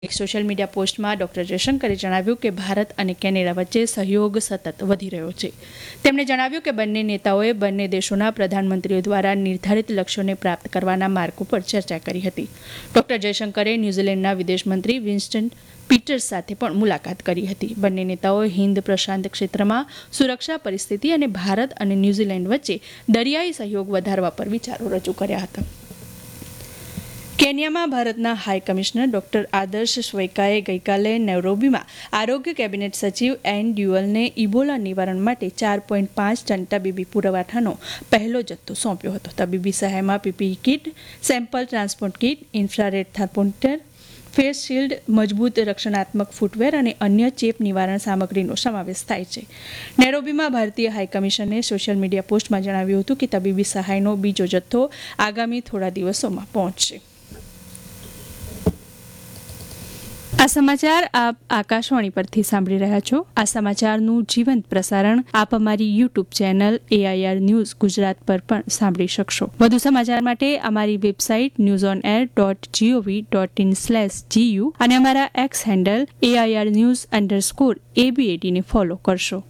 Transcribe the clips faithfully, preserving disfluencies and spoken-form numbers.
એક social media પોસ્ટમાં doctor જયશંકરે જણાવ્યું કે ભારત અને કેનેડા વચ્ચે સહયોગ સતત વધી રહ્યો છે. તેમણે જણાવ્યું કે બંને નેતાઓએ બંને દેશોના પ્રધાનમંત્રીઓ દ્વારા નિર્ધારિત લક્ષ્યોને પ્રાપ્ત કરવાના માર્ગ ઉપર ચર્ચા કરી હતી. ડોક્ટર જયશંકરે ન્યૂઝીલેન્ડના વિદેશ મંત્રી વિન્સ્ટન પીટર્સ સાથે પણ મુલાકાત કરી હતી. બંને નેતાઓએ હિન્દ પ્રશાંત ક્ષેત્રમાં સુરક્ષા પરિસ્થિતિ અને ભારત અને ન્યૂઝીલેન્ડ વચ્ચે દરિયાઈ સહયોગ વધારવા પર વિચારો રજૂ કર્યા હતા. કેન્યામાં ભારતના હાઈ કમિશનર ડોક્ટર આદર્શ શ્વૈકાએ ગઈકાલે નૈરોબીમાં આરોગ્ય કેબિનેટ સચિવ એન ડ્યુઅલને ઇબોલા નિવારણ માટે ચાર પોઈન્ટ પાંચ ટન તબીબી પુરવઠાનો પહેલો જથ્થો સોંપ્યો હતો. તબીબી સહાયમાં PPE kit, sample transport kit, infrared thermometer, face shield, મજબૂત રક્ષણાત્મક ફૂટવેર અને અન્ય ચેપ નિવારણ સામગ્રીનો સમાવેશ થાય છે. નૈરોબીમાં ભારતીય હાઈ કમિશને સોશિયલ મીડિયા પોસ્ટમાં જણાવ્યું હતું કે તબીબી સહાયનો બીજો જથ્થો આગામી થોડા દિવસોમાં પહોંચશે. આ સમાચાર આપ આકાશવાણી પરથી સાંભળી રહ્યા છો. આ સમાચારનું જીવંત પ્રસારણ આપ અમારી YouTube channel AIR news Gujarat પર પણ સાંભળી શકશો. વધુ સમાચાર માટે અમારી website news on air dot GOV dot in slash GU અને અમારા x handle AIR news underscore એબીએટીને follow કરશો.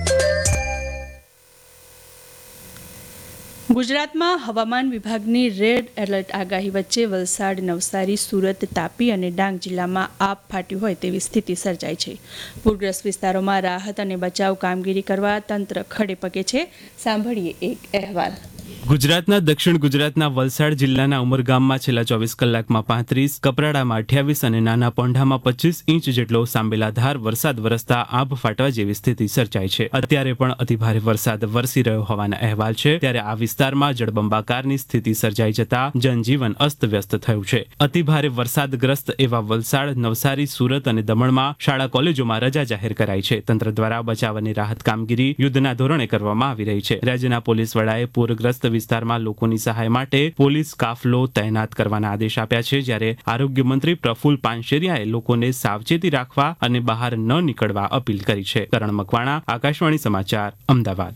ગુજરાતમાં હવામાન વિભાગની રેડ એલર્ટ આગાહી વચ્ચે વલસાડ, નવસારી, સુરત, તાપી અને ડાંગ જિલ્લામાં આબ ફાટ્યું હોય તેવી સ્થિતિ સર્જાઈ છે. પૂરગ્રસ્ત વિસ્તારોમાં રાહત અને બચાવ કામગીરી કરવા તંત્ર ખડે પગે છે. સાંભળીએ એક અહેવાલ. ગુજરાતના દક્ષિણ ગુજરાતના વલસાડ જિલ્લાના ઉમરગામમાં છેલ્લા ચોવીસ કલાકમાં પાંત્રીસ, કપરાડામાં અઠ્યાવીસ અને નાના પોંઢામાં પચીસ ઇંચ જેટલો સાંબેલાધાર વરસાદ વરસતા આભ ફાટવા જેવી સ્થિતિ સર્જાઈ છે. અત્યારે પણ અતિભારે વરસાદ વરસી રહ્યો હોવાના અહેવાલ છે. ત્યારે આ વિસ્તારમાં જળબંબાકારની સ્થિતિ સર્જાઈ જતા જનજીવન અસ્તવ્યસ્ત થયું છે. અતિભારે વરસાદગ્રસ્ત એવા વલસાડ, નવસારી, સુરત અને દમણમાં શાળા કોલેજોમાં રજા જાહેર કરાઈ છે. તંત્ર દ્વારા બચાવ અને રાહત કામગીરી યુદ્ધના ધોરણે કરવામાં આવી રહી છે. રાજ્યના પોલીસ વડાએ પૂરગ્રસ્ત વિસ્તારમાં લોકોની સહાય માટે પોલીસ કાફલો તૈનાત કરવાના આદેશ આપ્યા છે. જ્યારે આરોગ્ય મંત્રી પ્રફુલ પાનશેરિયાએ લોકોને સાવચેતી રાખવા અને બહાર ન નીકળવા અપીલ કરી છે. કરણ મકવાણા, આકાશવાણી સમાચાર, અમદાવાદ.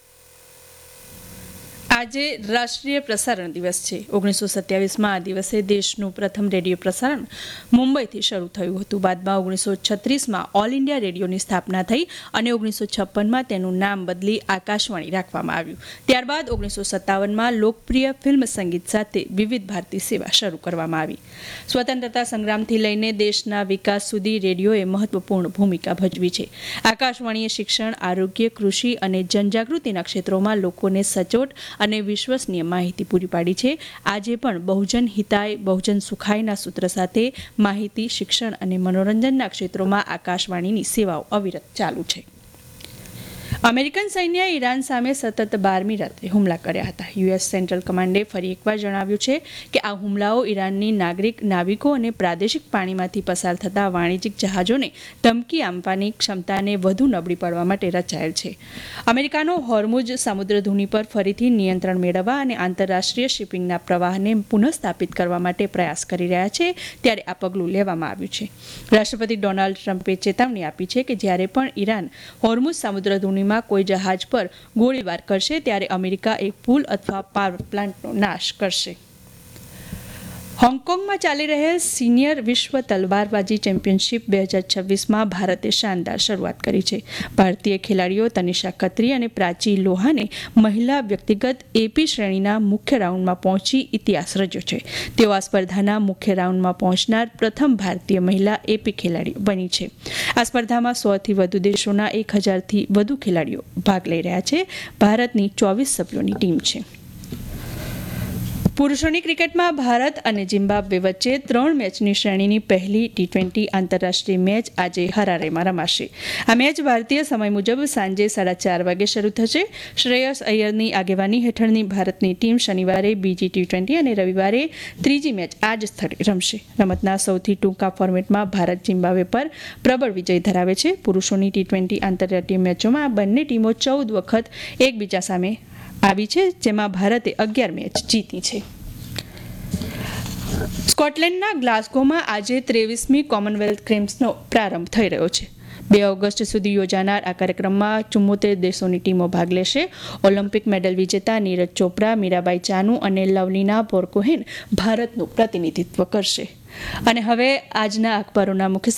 આજે રાષ્ટ્રીય પ્રસારણ દિવસ છે. ઓગણીસો સત્યાવીસમાં આ દિવસે દેશનું પ્રથમ રેડિયો પ્રસારણ મુંબઈથી શરૂ થયું હતું. બાદમાં ઓગણીસો છત્રીસમાં ઓલ ઇન્ડિયા રેડિયોની સ્થાપના થઈ અને ઓગણીસો છપ્પનમાં તેનું નામ બદલી આકાશવાણી રાખવામાં આવ્યું. ત્યારબાદ ઓગણીસો સત્તાવનમાં લોકપ્રિય ફિલ્મ સંગીત સાથે વિવિધ ભારતી સેવા શરૂ કરવામાં આવી. સ્વતંત્રતા સંગ્રામથી લઈને દેશના વિકાસ સુધી રેડિયોએ મહત્વપૂર્ણ ભૂમિકા ભજવી છે. આકાશવાણીએ શિક્ષણ, આરોગ્ય, કૃષિ અને જનજાગૃતિના ક્ષેત્રોમાં લોકોને સચોટ અને વિશ્વસનીય માહિતી પૂરી પાડી છે. આજે પણ બહુજન હિતાય, બહુજન સુખાયના સૂત્ર સાથે માહિતી, શિક્ષણ અને મનોરંજનના ક્ષેત્રોમાં આકાશવાણીની સેવાઓ અવિરત ચાલુ છે. અમેરિકન સૈન્યએ ઈરાન સામે સતત બારમી રાત્રે હુમલા કર્યા હતા. યુએસ સેન્ટ્રલ કમાન્ડે ફરી એકવાર જણાવ્યું છે કે આ હુમલાઓ ઈરાનની નાગરિક, નાવિકો અને પ્રાદેશિક પાણીમાંથી પસાર થતા વાણિજ્યિક જહાજોને ધમકી આપવાની ક્ષમતાને વધુ નબળી પાડવા માટે રચાયેલ છે. અમેરિકાનો હોર્મુઝ સમુદ્રધુની પર ફરીથી નિયંત્રણ મેળવવા અને આંતરરાષ્ટ્રીય શિપિંગના પ્રવાહને પુનઃસ્થાપિત કરવા માટે પ્રયાસ કરી રહ્યા છે. ત્યારે આ પગલું લેવામાં આવ્યું છે. રાષ્ટ્રપતિ ડોનાલ્ડ ટ્રમ્પે ચેતવણી આપી છે કે જ્યારે પણ ઈરાન હોર્મુઝ સમુદ્રધુનીમાં કોઈ જહાજ પર ગોળીબાર કરશે ત્યારે અમેરિકા એક પુલ અથવા પાવર પ્લાન્ટનો નાશ કરશે. હોંગકોંગમાં ચાલી રહેલ સિનિયર વિશ્વ તલવારબાજી ચેમ્પિયનશિપ બે હજાર છવ્વીસમાં ભારતે શાનદાર શરૂઆત કરી છે. ભારતીય ખેલાડીઓ તનિષા ખત્રી અને પ્રાચી લોહાને મહિલા વ્યક્તિગત એપી શ્રેણીના મુખ્ય રાઉન્ડમાં પહોંચી ઇતિહાસ રચ્યો છે. તેઓ આ સ્પર્ધાના મુખ્ય રાઉન્ડમાં પહોંચનાર પ્રથમ ભારતીય મહિલા એપી ખેલાડી બની છે. આ સ્પર્ધામાં સોથી વધુ દેશોના એક હજારથી વધુ ખેલાડીઓ ભાગ લઈ રહ્યા છે. ભારતની ચોવીસ સભ્યોની ટીમ છે. પુરુષોની ક્રિકેટમાં ભારત અને ઝિમ્બાબ્વે વચ્ચે ત્રણ મેચની શ્રેણીની પહેલી ટી ટ્વેન્ટી આંતરરાષ્ટ્રીય મેચ આજે હરારેમાં રમાશે. આ મેચ ભારતીય સમય મુજબ સાંજે સાડા ચાર વાગે શરૂ થશે. શ્રેયસ અય્યરની આગેવાની હેઠળની ભારતની ટીમ શનિવારે બીજી ટી ટ્વેન્ટી અને રવિવારે ત્રીજી મેચ આ જ સ્થળે રમશે. રમતના સૌથી ટૂંકા ફોર્મેટમાં ભારત ઝિમ્બાબ્વે પર પ્રબળ વિજય ધરાવે છે. પુરુષોની ટી ટ્વેન્ટી આંતરરાષ્ટ્રીય મેચોમાં આ બંને ટીમો ચૌદ વખત એકબીજા સામે આવી છે, જેમાં ભારતે અગિયાર મેચ જીતી છે. સ્કોટલેન્ડના ગ્લાસગોમાં આજે ત્રેવીસમી કોમનવેલ્થ ગેમ્સનો પ્રારંભ થઈ રહ્યો છે. બે ઓગસ્ટ સુધી યોજાનાર આ કાર્યક્રમમાં ચુમ્મોતેર દેશોની ટીમો ભાગ લેશે. ઓલિમ્પિક મેડલ વિજેતા નીરજ ચોપરા, મીરાબાઈ ચાનુ અને લવલીના બોરગોહેન ભારતનું પ્રતિનિધિત્વ કરશે. અને હવે આજના અખબારોના મુખ્ય